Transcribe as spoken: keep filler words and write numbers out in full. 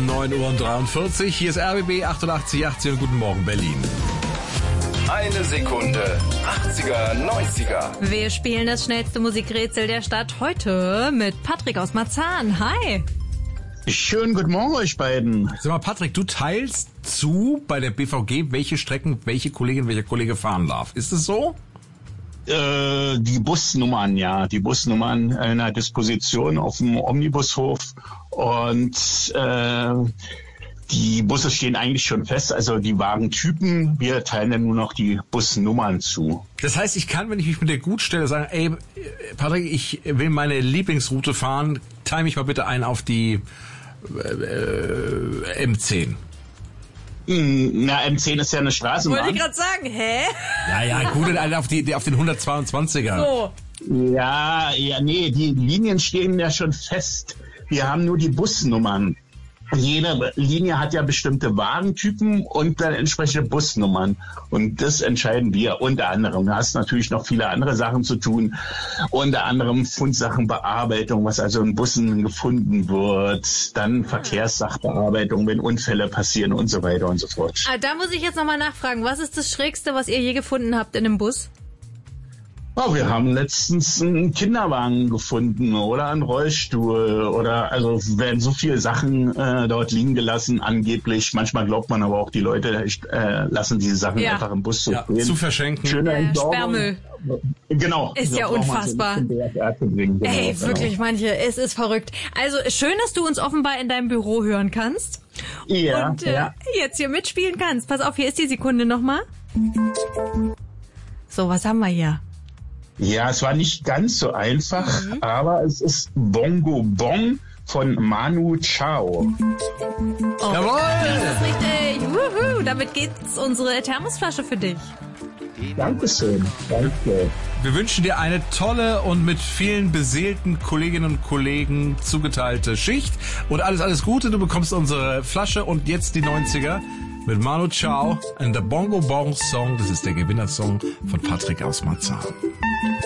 neun Uhr dreiundvierzig. Hier ist R B B achtundachtzig achtzig und guten Morgen Berlin. Eine Sekunde. achtziger, neunziger. Wir spielen das schnellste Musikrätsel der Stadt heute mit Patrick aus Marzahn. Hi. Schönen guten Morgen euch beiden. Sag mal, Patrick, du teilst zu bei der B V G, welche Strecken welche Kollegin, welcher Kollege fahren darf. Ist es so? Äh, die Busnummern, ja. Die Busnummern in der Disposition auf dem Omnibushof. Und äh, die Busse stehen eigentlich schon fest, also die Wagentypen. Wir teilen dann nur noch die Busnummern zu. Das heißt, ich kann, wenn ich mich mit dir gut stelle, sagen, ey, Patrick, ich will meine Lieblingsroute fahren, teile mich mal bitte ein auf die äh, M zehn. Na, M zehn ist ja eine Straßenbahn. Wollte ich gerade sagen, hä? Ja, ja, gut, auf, die, auf den hundertzweiundzwanziger. So. Ja, ja, nee, die Linien stehen ja schon fest. Wir haben nur die Busnummern. Jede Linie hat ja bestimmte Wagentypen und dann entsprechende Busnummern. Und das entscheiden wir unter anderem. Du hast natürlich noch viele andere Sachen zu tun. Unter anderem Fundsachenbearbeitung, was also in Bussen gefunden wird. Dann Verkehrssachbearbeitung, wenn Unfälle passieren und so weiter und so fort. Ah, da muss ich jetzt nochmal nachfragen. Was ist das Schrägste, was ihr je gefunden habt in einem Bus? Oh, wir haben letztens einen Kinderwagen gefunden oder einen Rollstuhl oder also werden so viele Sachen äh, dort liegen gelassen, angeblich. Manchmal glaubt man aber auch, die Leute äh, lassen diese Sachen ja. einfach im Bus so ja, stehen. zu verschenken. Schöne äh, Sperrmüll. Genau. Ist das ja unfassbar. Bringen, genau, Ey, genau. wirklich, manche, es ist verrückt. Also schön, dass du uns offenbar in deinem Büro hören kannst. Ja, und äh, ja. jetzt hier mitspielen kannst. Pass auf, hier ist die Sekunde nochmal. So, was haben wir hier? Ja, es war nicht ganz so einfach, Mhm. aber es ist Bongo Bong von Manu Chao. Oh, Jawohl! das ist richtig. Wuhu, damit geht's unsere Thermosflasche für dich. Dankeschön. Danke. Wir wünschen dir eine tolle und mit vielen beseelten Kolleginnen und Kollegen zugeteilte Schicht und alles, alles Gute. Du bekommst unsere Flasche und jetzt die neunziger mit Manu Chao and the Bongo Bong Song. Das ist der Gewinnersong von Patrick aus Marzahn.